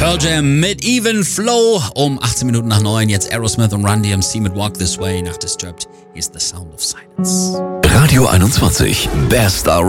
Pearl Jam mit Even Flow um 18 Minuten nach 9. Jetzt Aerosmith und Run DMC mit Walk This Way nach Disturbed. Here's the Sound of Silence. Radio 21, Best